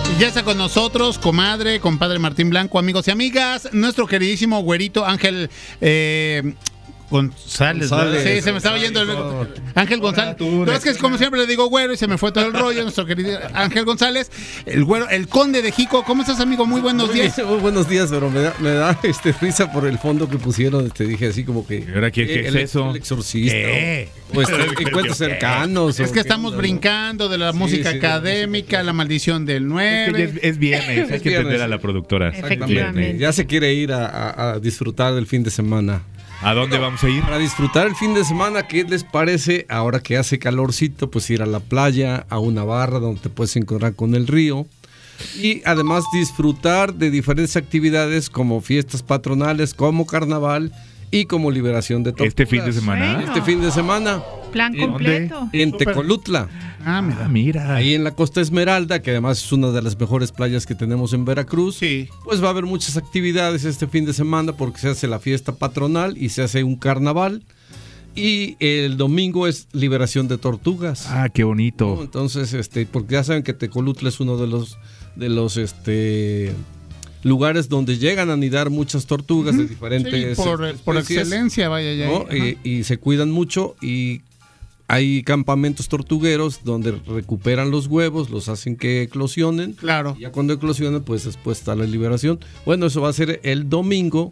Ya está con nosotros, compadre Martín Blanco, amigos y amigas, nuestro queridísimo güerito Ángel González. Sí, se me estaba yendo Ángel González. No, es que como siempre le digo güero y se me fue todo el rollo. Nuestro querido Ángel González, el güero, el conde de Jico. ¿Cómo estás, amigo? Muy buenos días. Muy buenos días, pero me da risa por el fondo que pusieron. Dije así como que. ¿Ahora qué es eso? El exorcista. Pues encuentros cercanos. Es que estamos brincando de la música académica, la maldición del 9. Es que es viernes, hay que entender a la productora. Efectivamente. Ya se quiere ir a disfrutar del fin de semana. ¿A dónde vamos a ir? Para disfrutar el fin de semana, ¿qué les parece? Ahora que hace calorcito, pues ir a la playa, a una barra donde te puedes encontrar con el río. Y además disfrutar de diferentes actividades como fiestas patronales, como carnaval y como liberación de tortugas. ¿Este fin de semana? Bueno. Este fin de semana. Plan completo. En Tecolutla. Mira. Ahí en la Costa Esmeralda, que además es una de las mejores playas que tenemos en Veracruz. Sí. Pues va a haber muchas actividades este fin de semana porque se hace la fiesta patronal y se hace un carnaval. Y el domingo es liberación de tortugas. Ah, qué bonito. ¿No? Entonces, porque ya saben que Tecolutla es uno de los lugares donde llegan a anidar muchas tortugas de diferentes por excelencia, vaya ya. ¿no? Y se cuidan mucho y hay campamentos tortugueros donde recuperan los huevos, los hacen que eclosionen. Claro. Y ya cuando eclosionen, pues después está la liberación. Bueno, eso va a ser el domingo.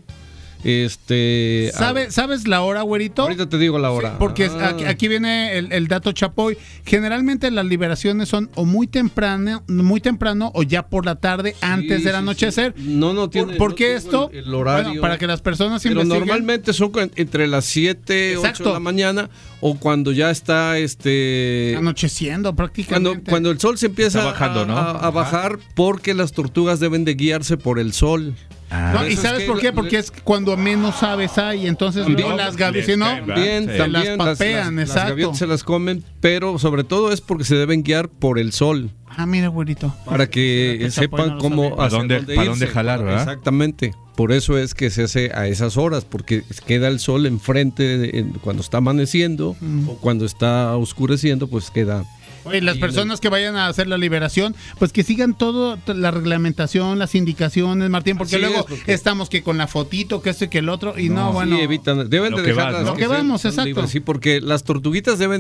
¿Sabes la hora, güerito? Ahorita te digo la hora. Sí, porque aquí viene el dato chapoy. Generalmente las liberaciones son o muy temprano o ya por la tarde, antes del anochecer. No tiene. ¿Por qué no esto? El horario. Bueno, para que las personas Pero investiguen. normalmente son entre las 7, 8 de la mañana o cuando ya está anocheciendo prácticamente. Cuando el sol se empieza bajando, ¿no? a bajar, porque las tortugas deben de guiarse por el sol. No, ¿y sabes por qué? Porque es cuando menos aves hay, entonces luego las gaviotas, ¿no? También las papean, las exacto. gaviotas se las comen, pero sobre todo es porque se deben guiar por el sol. Mira, güerito. Para que sepan cómo para dónde jalar, ¿verdad? Exactamente. Por eso es que se hace a esas horas, porque queda el sol enfrente cuando está amaneciendo o cuando está oscureciendo, pues queda. Oye, las personas que vayan a hacer la liberación, pues que sigan toda la reglamentación, las indicaciones, Martín, porque luego estamos que con la fotito, que esto y que el otro, y no bueno. Sí, evitan, deben de dejarlas. Lo que vamos, exacto. Libres, sí, porque las tortuguitas deben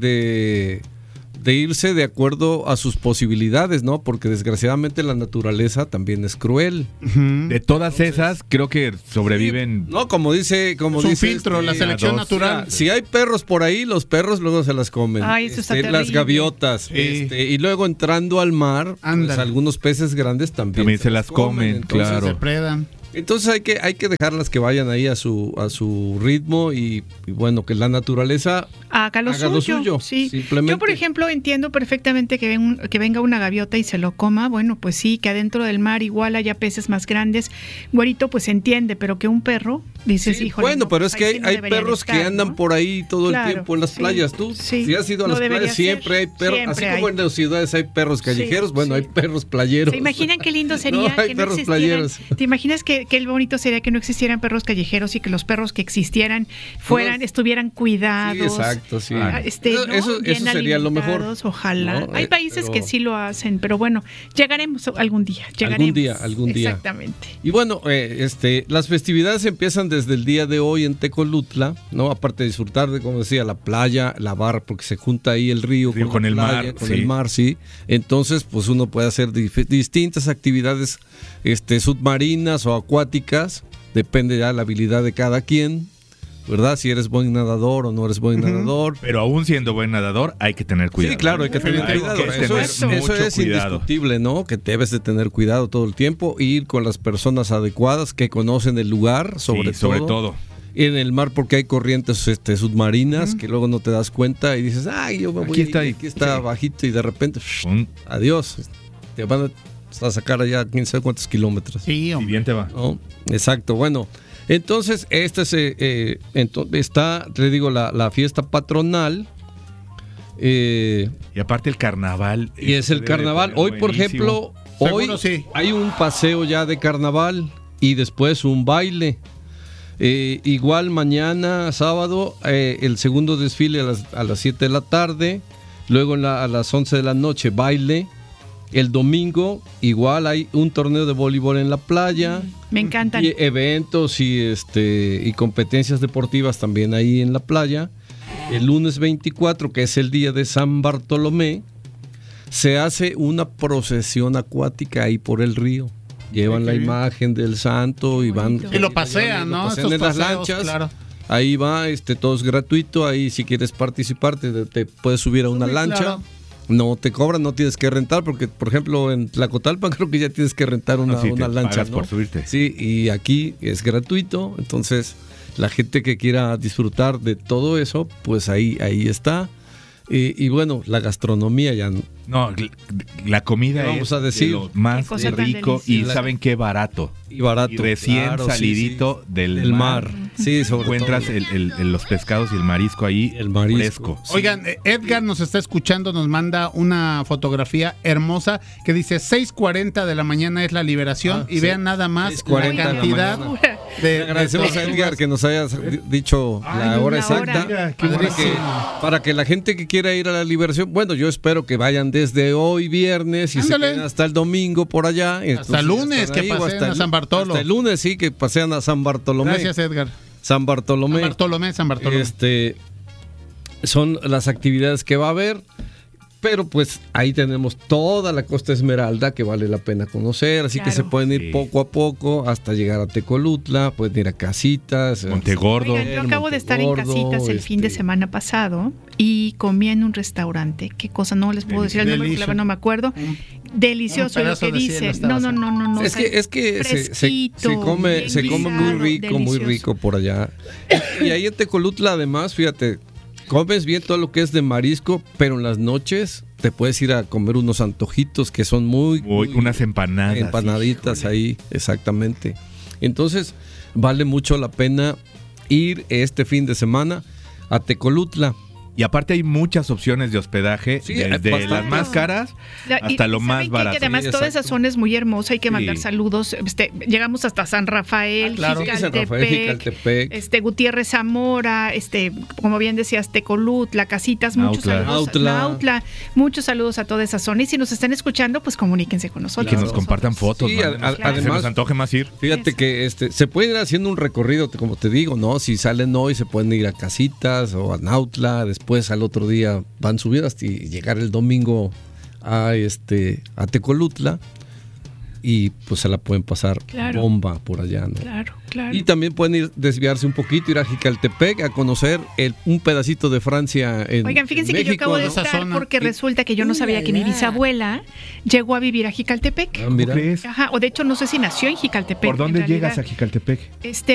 de irse de acuerdo a sus posibilidades, ¿no? Porque desgraciadamente la naturaleza también es cruel. De todas esas, creo que sobreviven. Sí, no, como dice un filtro, la selección natural. Si hay perros por ahí, los perros luego se las comen. Ay, eso está terrible. Las gaviotas. Y luego entrando al mar, pues, algunos peces grandes también se las comen, entonces, claro. Se depredan. Entonces hay que dejarlas que vayan ahí a su ritmo y bueno, que la naturaleza haga lo suyo. Sí. Simplemente. Yo, por ejemplo, entiendo perfectamente que venga una gaviota y se lo coma. Bueno, pues sí, que adentro del mar igual haya peces más grandes. Güerito, pues entiende, pero que un perro, dices, sí, híjole. Bueno, no, pero es que hay perros estar, que andan por ahí todo el tiempo en las playas. Tú, si has ido a las playas, siempre hay perros. Así como en las ciudades hay perros callejeros, hay perros playeros. ¿Se imaginan qué lindo sería hay que perros playeros? ¿Te imaginas que el bonito sería que no existieran perros callejeros y que los perros que existieran estuvieran cuidados? Sí, exacto, sí. Eso sería lo mejor. Ojalá. ¿No? Hay países que sí lo hacen, pero bueno, llegaremos algún día. Algún día. Exactamente. Y bueno, las festividades empiezan desde el día de hoy en Tecolutla, ¿no? Aparte de disfrutar de, como decía, la playa, la barra, porque se junta ahí el río con el playa, mar. Con el mar, sí. Entonces, pues uno puede hacer distintas actividades submarinas o acuáticas. Depende ya de la habilidad de cada quien, ¿verdad? Si eres buen nadador o no eres buen nadador. Pero aún siendo buen nadador, hay que tener cuidado. Sí, claro, hay que tener cuidado. Eso es indiscutible, ¿no? Que debes de tener cuidado todo el tiempo, ir con las personas adecuadas que conocen el lugar, sobre todo. En el mar, porque hay corrientes submarinas que luego no te das cuenta y dices, ay, yo me voy aquí está bajito y de repente, adiós. Te van a sacar allá quién sabe cuántos kilómetros. Sí, y bien te va. ¿No? Exacto, bueno. Entonces, está, te digo, la fiesta patronal. Y aparte el carnaval. Y es el carnaval. Hoy, por ejemplo, hay un paseo ya de carnaval y después un baile. Igual mañana, sábado, el segundo desfile a las 7 de la tarde. Luego a las 11 de la noche, baile. El domingo igual hay un torneo de voleibol en la playa. Me encantan. Y eventos y competencias deportivas también ahí en la playa. El lunes 24, que es el día de San Bartolomé, se hace una procesión acuática ahí por el río. Llevan la imagen del santo y van... Y lo pasean, ¿no? Pasean en las lanchas. Claro. Ahí va, todo es gratuito. Ahí si quieres participar te puedes subir a una lancha. Claro. No te cobran, no tienes que rentar, porque por ejemplo en Tlacotalpan creo que ya tienes que rentar una lancha, ¿no? Por subirte. Sí, y aquí es gratuito, entonces la gente que quiera disfrutar de todo eso, pues ahí está. Y bueno, la gastronomía ya... No, la comida vamos es a decir, lo más rico y ¿saben qué? Barato. Y barato. Y recién salidito del mar. Sí, sobre encuentras todo. los pescados y el marisco ahí fresco. Sí. Oigan, Edgar nos está escuchando, nos manda una fotografía hermosa que dice 6:40 de la mañana es la liberación y vean nada más la cantidad de agradecemos a Edgar que nos haya dicho la hora exacta para que la gente que quiera ir a la liberación, bueno, yo espero que vayan desde hoy viernes y se queden hasta el domingo por allá. Hasta el lunes que pasen a San Bartolo. Hasta el lunes sí que pasean a San Bartolomé. Gracias, Edgar. San Bartolomé. San Bartolomé. Son las actividades que va a haber. Pero pues ahí tenemos toda la Costa Esmeralda que vale la pena conocer, así que se pueden ir poco a poco hasta llegar a Tecolutla, pueden ir a Casitas, Montegordo. Oigan, yo acabo de estar en Casitas el fin de semana pasado y comí en un restaurante. Qué cosa, no les puedo decir el nombre porque no me acuerdo. Delicioso lo que dice. No. Es que se come muy rico por allá. Y ahí en Tecolutla además, fíjate, comes bien todo lo que es de marisco, pero en las noches te puedes ir a comer unos antojitos que son muy unas empanadas. Empanaditas ahí, exactamente. Entonces, vale mucho la pena ir este fin de semana a Tecolutla. Y aparte hay muchas opciones de hospedaje, desde las más caras hasta lo más barato. Que además toda esa zona es muy hermosa, hay que mandar saludos. Llegamos hasta San Rafael, Jicaltepec, Gutiérrez Zamora, como bien decías, Tecolutla, Casitas, muchos saludos. Nautla, muchos saludos a toda esa zona. Y si nos están escuchando, pues comuníquense con nosotros. Y que nos compartan fotos. Sí, además, se nos antoje más ir. Fíjate que se puede ir haciendo un recorrido, como te digo, ¿no? Si salen hoy, se pueden ir a Casitas o a Nautla, después al otro día van a subir hasta llegar el domingo a Tecolutla y pues se la pueden pasar bomba por allá, ¿no? Claro. Y también pueden desviarse un poquito, ir a Jicaltepec a conocer un pedacito de Francia en Oigan, fíjense México, que yo acabo de estar porque resulta que yo no sabía que mi bisabuela llegó a vivir a Jicaltepec. Mira. Ajá, o de hecho no sé si nació en Jicaltepec. ¿Por dónde llegas a Jicaltepec?